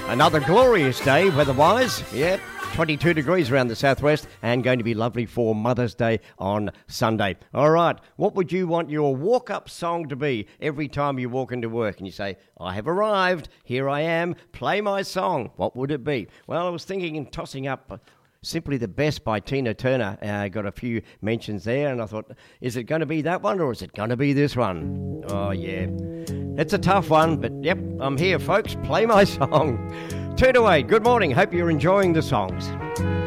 Another glorious day weather-wise. Yep, 22 degrees around the southwest and going to be lovely for Mother's Day on Sunday. All right, what would you want your walk-up song to be every time you walk into work and you say, I have arrived, here I am, play my song? What would it be? Well, I was thinking and tossing up Simply the Best by Tina Turner. Got a few mentions there, and I thought, is it going to be that one or is it going to be this one? Oh, yeah. It's a tough one, but yep, I'm here, folks. Play my song. 2 to 8. Good morning. Hope you're enjoying the songs.